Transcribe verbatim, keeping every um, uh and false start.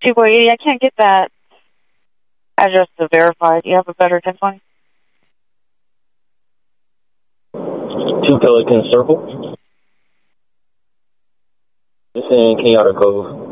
Two boy eighty, I can't get that address to verify. Do you have a better ten twenty? Two Pelican Circle. It's in Kenyatta Cove.